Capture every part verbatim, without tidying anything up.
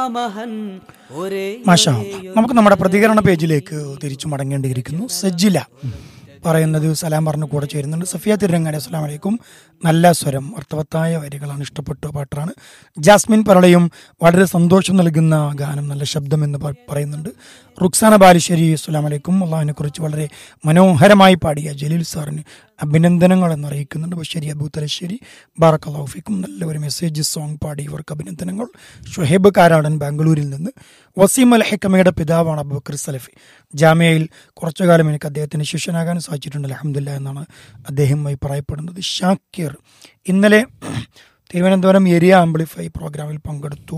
മാഷാ, നമുക്ക് നമ്മുടെ പ്രതികരണ പേജിലേക്ക് തിരിച്ചു മടങ്ങേണ്ടിയിരിക്കുന്നു. സജ്ജില പറയുന്നത് സലാം പറഞ്ഞു കൂടെ ചേരുന്നുണ്ട്. സഫിയ തിരുരങ്ങാടി അസ്സലാമു അലൈക്കും. നല്ല സ്വരം, അർത്ഥവത്തായ വരികളാണ്, ഇഷ്ടപ്പെട്ട പാട്ടാണ്. ജാസ്മിൻ പറളയും വളരെ സന്തോഷം നൽകുന്ന ഗാനം, നല്ല ശബ്ദം എന്ന് പറയുന്നുണ്ട്. റുക്സാന ബാലുശ്ശേരി അസ്സലാമു അലൈക്കും. അള്ളാഹിനെ കുറിച്ച് വളരെ മനോഹരമായി പാടിയ ജലീൽ സാറിന് അഭിനന്ദനങ്ങൾ എന്നറിയിക്കുന്നുണ്ട്. ബഷീരി അബൂ തലശ്ശേരി ബാറക്കല്ലാഹു ഫീക്കും. നല്ല ഒരു മെസ്സേജ് സോങ് പാടി ഇവർക്ക് അഭിനന്ദനങ്ങൾ. ഷുഹൈബ് കാരാടൻ ബാംഗ്ലൂരിൽ നിന്ന്. വസീം അൽ ഹക്കമയുടെ പിതാവാണ് അബൂബക്കർ സലഫി. ജാമ്യയിൽ കുറച്ചു കാലം എനിക്ക് അദ്ദേഹത്തിന് ശിഷ്യനാകാൻ സാധിച്ചിട്ടുണ്ട് അൽഹംദുലില്ലാഹ് എന്നാണ് അദ്ദേഹം അഭിപ്രായപ്പെടുന്നത്. ഷാക്കിർ ഇന്നലെ തിരുവനന്തപുരം ഏരിയ ആംപ്ലിഫൈ പ്രോഗ്രാമിൽ പങ്കെടുത്തു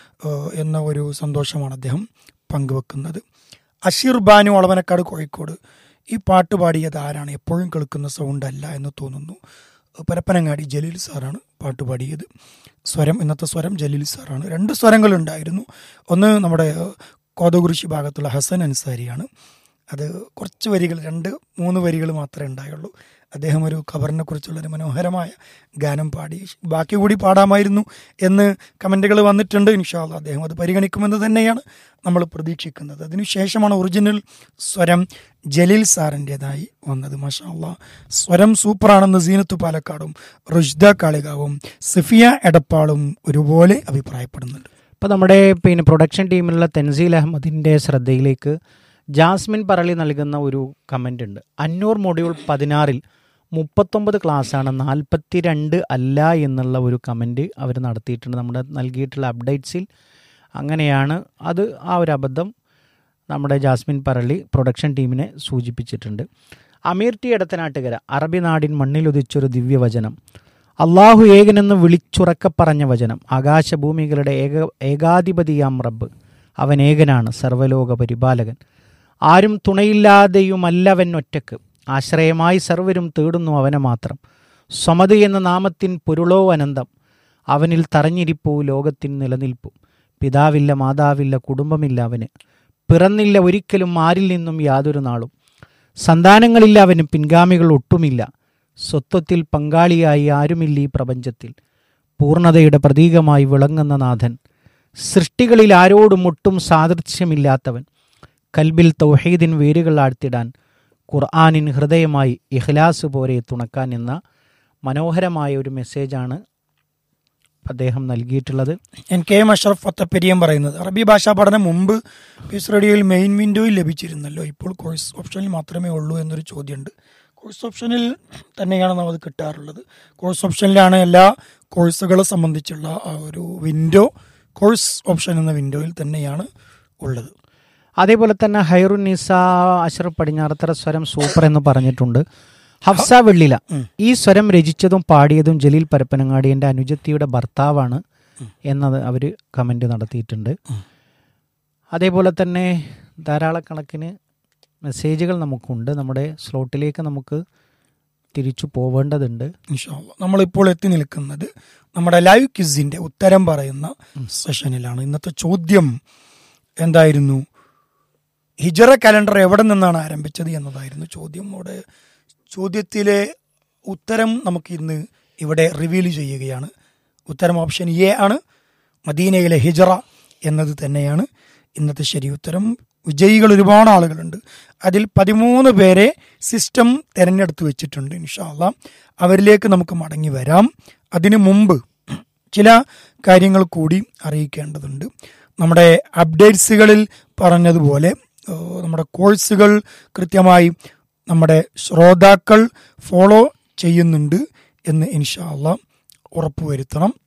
എന്ന ഒരു സന്തോഷമാണ് അദ്ദേഹം പങ്കുവെക്കുന്നത്. അഷീർ ബാനു ഒളവനക്കാട് കോഴിക്കോട്, ഈ പാട്ട് പാടിയത് ആരാണ്? എപ്പോഴും കേൾക്കുന്ന സൗണ്ട് അല്ല എന്ന് തോന്നുന്നു. പരപ്പനങ്ങാടി ജലീൽ സാറാണ് പാട്ട് പാടിയത്. സ്വരം, ഇന്നത്തെ സ്വരം ജലീൽ സാറാണ്. രണ്ട് സ്വരങ്ങളുണ്ടായിരുന്നു. ഒന്ന് നമ്മുടെ കോതകുരിശി ഭാഗത്തുള്ള ഹസൻ അൻസാരിയാണ്. അത് കുറച്ച് വരികൾ, രണ്ട് മൂന്ന് വരികൾ മാത്രമേ ഉണ്ടായുള്ളൂ. അദ്ദേഹം ഒരു ഖബറിനെ കുറിച്ചുള്ളൊരു മനോഹരമായ ഗാനം പാടി. ബാക്കി കൂടി പാടാമായിരുന്നു എന്ന് കമൻറ്റുകൾ വന്നിട്ടുണ്ട്. ഇൻഷാ അല്ലാഹ് അദ്ദേഹം അത് പരിഗണിക്കുമെന്ന് തന്നെയാണ് നമ്മൾ പ്രതീക്ഷിക്കുന്നത്. അതിനുശേഷമാണ് ഒറിജിനൽ സ്വരം ജലീൽ സാറിൻ്റെതായി വന്നത്. മാഷാ അല്ലാഹ്, സ്വരം സൂപ്പറാണെന്ന് സീനത്ത് പാലക്കാടും റുഷ്ദ കാളികാവും സഫിയ എടപ്പാളും ഒരുപോലെ അഭിപ്രായപ്പെടുന്നുണ്ട്. ഇപ്പോൾ നമ്മുടെ പിന്നെ പ്രൊഡക്ഷൻ ടീമിലുള്ള തെൻസീൽ അഹമ്മദിൻ്റെ ശ്രദ്ധയിലേക്ക് ജാസ്മിൻ പറളി നൽകുന്ന ഒരു കമൻ്റ് ഉണ്ട്. അന്നൂർ മൊഡ്യൂൾ പതിനാറിൽ മുപ്പത്തൊമ്പത് ക്ലാസ്സാണ്, നാൽപ്പത്തി രണ്ട് അല്ല എന്നുള്ള ഒരു കമൻറ്റ് അവർ നടത്തിയിട്ടുണ്ട്. നമ്മുടെ നൽകിയിട്ടുള്ള അപ്ഡേറ്റ്സിൽ അങ്ങനെയാണ്. അത് ആ ഒരു അബദ്ധം നമ്മുടെ ജാസ്മിൻ പറളി പ്രൊഡക്ഷൻ ടീമിനെ സൂചിപ്പിച്ചിട്ടുണ്ട്. അമീർ ടി എടത്തനാട്ടുകര, അറബി നാടിൻ മണ്ണിലുദിച്ചൊരു ദിവ്യവചനം, അള്ളാഹു ഏകനെന്ന് വിളിച്ചുറക്ക പറഞ്ഞ വചനം, ആകാശഭൂമികളുടെ ഏക ഏകാധിപതിയാം റബ്ബ്, അവൻ ഏകനാണ്, സർവ്വലോക പരിപാലകൻ, ആരും തുണയില്ലാതെയുമല്ലവൻ ഒറ്റക്ക്, ആശ്രയമായി സർവരും തേടുന്നു അവനെ മാത്രം, സ്വമത് എന്ന നാമത്തിൻ പൊരുളോ അനന്തം, അവനിൽ തറഞ്ഞിരിപ്പൂ ലോകത്തിൻ നിലനിൽപ്പു, പിതാവില്ല മാതാവില്ല കുടുംബമില്ല അവന്, പിറന്നില്ല ഒരിക്കലും ആരിൽ നിന്നും യാതൊരു നാളും, സന്താനങ്ങളില്ല അവന് പിൻഗാമികൾ ഒട്ടുമില്ല, സ്വത്വത്തിൽ പങ്കാളിയായി ആരുമില്ല ഈ പ്രപഞ്ചത്തിൽ, പൂർണ്ണതയുടെ പ്രതീകമായി വിളങ്ങുന്ന നാഥൻ, സൃഷ്ടികളിൽ ആരോടും ഒട്ടും സാദൃശ്യമില്ലാത്തവൻ, കൽബിൽ തൗഹീദിൻ വേരുകൾ ആഴ്ത്തിടാൻ, ഖുർആനിൻ ഹൃദയമായി ഇഖ്ലാസ് പോലെ തുണക്കാൻ എന്ന മനോഹരമായ ഒരു മെസ്സേജാണ് അദ്ദേഹം നൽകിയിട്ടുള്ളത്. എൻ കെ എം അഷ്റഫ് ഫത്തപ്പെരിയം പറയുന്നത്, അറബി ഭാഷാ പഠനം മുമ്പ് പീസ് റേഡിയോയിൽ മെയിൻ വിൻഡോയിൽ ലഭിച്ചിരുന്നല്ലോ, ഇപ്പോൾ കോഴ്സ് ഓപ്ഷനിൽ മാത്രമേ ഉള്ളൂ എന്നൊരു ചോദ്യമുണ്ട്. കോഴ്സ് ഓപ്ഷനിൽ തന്നെയാണ് നമുക്ക് കിട്ടാറുള്ളത്. കോഴ്സ് ഓപ്ഷനിലാണ് എല്ലാ കോഴ്സുകളെ സംബന്ധിച്ചുള്ള ആ ഒരു വിൻഡോ, കോഴ്സ് ഓപ്ഷൻ എന്ന വിൻഡോയിൽ തന്നെയാണ് ഉള്ളത്. അതേപോലെ തന്നെ ഹൈറുന്നിസ അഷ്റഫ് പടിഞ്ഞാറത്തറ സ്വരം സൂപ്പർ എന്ന് പറഞ്ഞിട്ടുണ്ട്. ഹഫ്സ വെള്ളില, ഈ സ്വരം രചിച്ചതും പാടിയതും ജലീൽ പരപ്പനങ്ങാടി എൻ്റെ അനുജത്തിയുടെ ഭർത്താവാണ് എന്നത് അവർ കമൻറ്റ് നടത്തിയിട്ടുണ്ട്. അതേപോലെ തന്നെ ധാരാളക്കണക്കിന് മെസ്സേജുകൾ നമുക്കുണ്ട്. നമ്മുടെ സ്ലോട്ടിലേക്ക് നമുക്ക് തിരിച്ചു പോവേണ്ടതുണ്ട്. ഇൻഷാ അല്ലാഹ് നമ്മളിപ്പോൾ എത്തി നിൽക്കുന്നത് നമ്മുടെ ലൈവ് ക്വിസിൻ്റെ ഉത്തരം പറയുന്ന സെഷനിലാണ്. ഇന്നത്തെ ചോദ്യം എന്തായിരുന്നു? ഹിജറ കലണ്ടർ എവിടെ നിന്നാണ് ആരംഭിച്ചത് എന്നതായിരുന്നു ചോദ്യം. അവിടെ ചോദ്യത്തിലെ ഉത്തരം നമുക്ക് ഇന്ന് ഇവിടെ റിവീൽ ചെയ്യുകയാണ്. ഉത്തരം ഓപ്ഷൻ എ ആണ്, മദീനയിലെ ഹിജറ എന്നത് തന്നെയാണ് ഇന്നത്തെ ശരി ഉത്തരം. വിജയികൾ ഒരുപാട് ആളുകളുണ്ട്. അതിൽ പതിമൂന്ന് പേരെ സിസ്റ്റം തിരഞ്ഞെടുത്ത് വെച്ചിട്ടുണ്ട്. ഇൻഷാ അല്ലാഹ് അവരിലേക്ക് നമുക്ക് മടങ്ങി വരാം. അതിനു മുമ്പ് ചില കാര്യങ്ങൾ കൂടി അറിയിക്കേണ്ടതുണ്ട്. നമ്മുടെ അപ്ഡേറ്റ്സുകളിൽ പറഞ്ഞതുപോലെ നമ്മുടെ കോഴ്സുകൾ കൃത്യമായി നമ്മുടെ ശ്രോതാക്കൾ ഫോളോ ചെയ്യുന്നുണ്ട് എന്ന് ഇൻഷാ അല്ലാഹ് ഉറപ്പുവരുത്തണം.